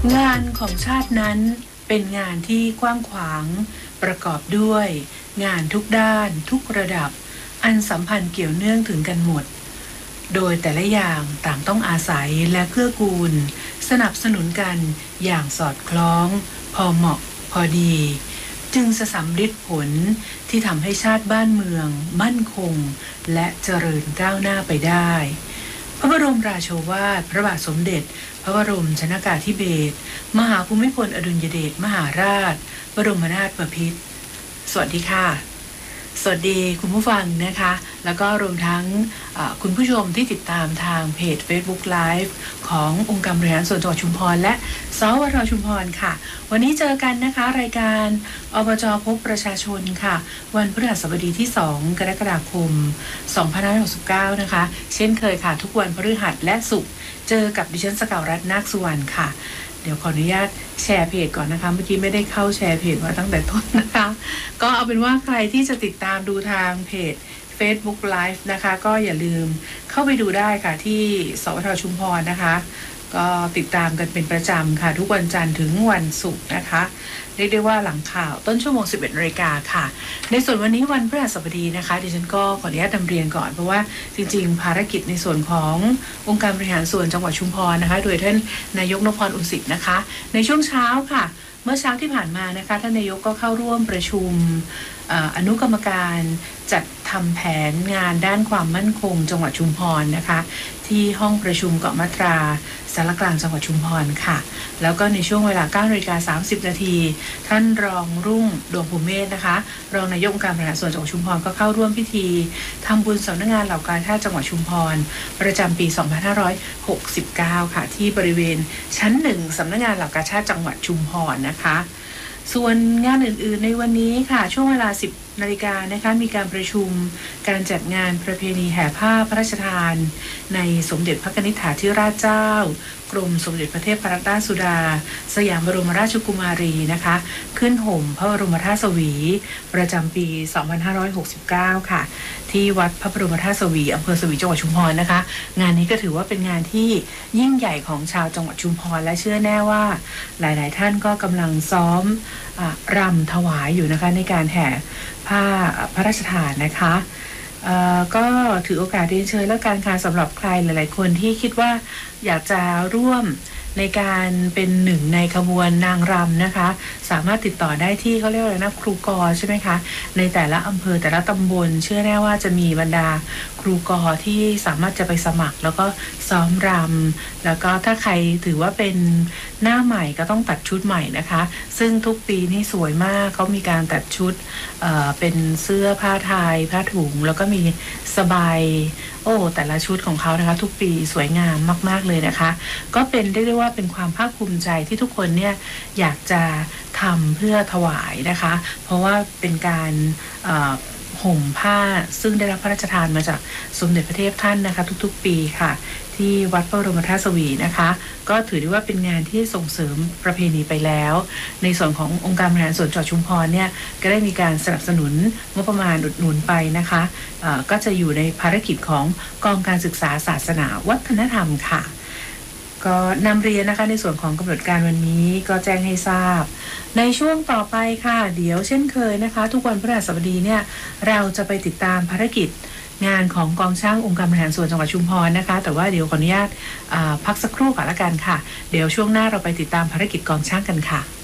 งานของชาตินั้นเป็นงานที่กว้างขวางประกอบด้วยงานทุกด้านทุกระดับอันสัมพันธ์เกี่ยวเนื่องถึงกันหมดโดยแต่ละอย่างต่างต้องอาศัยและเกื้อกูลสนับสนุนกันอย่างสอดคล้องพอเหมาะพอดีจึงจะสำฤทธิ์ผลที่ทำให้ชาติบ้านเมืองมั่นคงและเจริญก้าวหน้าไปได้พระบรมราโชวาทพระบาทสมเด็จพระบรมชนกาธิเบศรมหาภูมิพลอดุลยเดชมหาราชบรมนาถบพิตรสวัสดีค่ะสวัสดีคุณผู้ฟังนะคะแล้วก็รวมทั้งคุณผู้ชมที่ติดตามทางเพจ Facebook Live ขององค์การบริหารส่วนจังหวัดชุมพรและสวทชุมพรค่ะวันนี้เจอกันนะคะรายการอบจ.พบประชาชนค่ะวันพฤหัสบดีที่2กรกฎาคม2569นะคะเช่นเคยค่ะทุกวันพฤหัสและศุกร์เจอกับดิฉันสกาวรัตน์นาคสุวรรณค่ะเดี๋ยวขออนุญาตแชร์เพจก่อนนะคะเมื่อกี้ไม่ได้เข้าแชร์เพจมาตั้งแต่ต้นนะคะก็เอาเป็นว่าใครที่จะติดตามดูทางเพจ Facebook Live นะคะก็อย่าลืมเข้าไปดูได้ค่ะที่สวทชุมพรนะคะก็ติดตามกันเป็นประจำค่ะทุกวันจันทร์ถึงวันศุกร์นะคะเรียกได้ว่าหลังข่าวต้นชั่วโมง 11:00 น.ค่ะในส่วนวันนี้วันพฤหัสบดีนะคะดิฉันก็ขออนุญาตนำเรียนก่อนเพราะว่าจริงๆภารกิจในส่วนขององค์การบริหารส่วนจังหวัดชุมพรนะคะโดยท่านนายกนพพร อุ่นสิทธิ์นะคะในช่วงเช้าค่ะเมื่อเช้าที่ผ่านมานะคะท่านนายกก็เข้าร่วมประชุมอนุกรรมการจัดทำแผนงานด้านความมั่นคงจังหวัดชุมพรนะคะที่ห้องประชุมเกาะมัตราสารกลางจังหวัดชุมพรค่ะแล้วก็ในช่วงเวลา 9:30 น.ท่านรองรุ่งดวงภูมิเมธนะคะรองนายกองค์การบริหารส่วนจังหวัดชุมพรก็เข้าร่วมพิธีทำบุญสำนักงานเหล่ากาชาดจังหวัดชุมพรประจำปี 2569 ค่ะที่บริเวณชั้น 1 สำนักงานเหล่ากาชาดจังหวัดชุมพรนะคะส่วนงานอื่นๆในวันนี้ค่ะช่วงเวลา 10 นาฬิกานะคะมีการประชุมการจัดงานประเพณีแห่ผ้าพระราชทานในสมเด็จพระนิธิถาธิราชเจ้ากรมสมเด็จพระเทพรัตนราชสุดาสยามบรมราชกุมารีนะคะขึ้นห่มพระบรมธาตุสวีประจำปี 2569 ค่ะที่วัดพระบรมธาตุสวีอำเภอสวีจังหวัดชุมพรนะคะงานนี้ก็ถือว่าเป็นงานที่ยิ่งใหญ่ของชาวจังหวัดชุมพรและเชื่อแน่ว่าหลายๆท่านก็กำลังซ้อมรำถวายอยู่นะคะในการแห่ผ้าพระราชทานนะคะก็ถือโอกาสเรียนเชิญแล้วกันค่ะสำหรับใครหลายๆคนที่คิดว่าอยากจะร่วมในการเป็นหนึ่งในขบวนนางรำนะคะสามารถติดต่อได้ที่เขาเรียกอะไรนะครูกรใช่ไหมคะในแต่ละอำเภอแต่ละตำบลเชื่อแน่ว่าจะมีบรรดาครูกรที่สามารถจะไปสมัครแล้วก็ซ้อมรำแล้วก็ถ้าใครถือว่าเป็นหน้าใหม่ก็ต้องตัดชุดใหม่นะคะซึ่งทุกปีนี่สวยมากเขามีการตัดชุดเป็นเสื้อผ้าไทยผ้าถุงแล้วก็มีสบายแต่ละชุดของเขานะคะทุกปีสวยงามมากๆเลยนะคะก็เป็นเรียกได้ว่าเป็นความภาคภูมิใจที่ทุกคนเนี่ยอยากจะทำเพื่อถวายนะคะเพราะว่าเป็นการห่มผ้าซึ่งได้รับพระราชทานมาจากสมเด็จพระเทพท่านนะคะทุกๆปีค่ะที่วัดพระบรมธาตุสวีนะคะก็ถือได้ว่าเป็นงานที่ส่งเสริมประเพณีไปแล้วในส่วนขององค์การบริหารส่วนจังหวัดชุมพรเนี่ยก็ได้มีการสนับสนุนงบประมาณอุดหนุนไปนะคะก็จะอยู่ในภารกิจของกองการศึกษาศาสนาวัฒนธรรมค่ะก็นำเรียนนะคะในส่วนของกำหนดการวันนี้ก็แจ้งให้ทราบในช่วงต่อไปค่ะเดี๋ยวเช่นเคยนะคะทุกวันพฤหัสบดีเนี่ยเราจะไปติดตามภารกิจงานของกองช่างองค์การบริหารส่วนจังหวัดชุมพรนะคะแต่ว่าเดี๋ยวขออนุญาตพักสักครู่ก่อนละกันค่ะเดี๋ยวช่วงหน้าเราไปติดตามภารกิจกองช่างกันค่ะ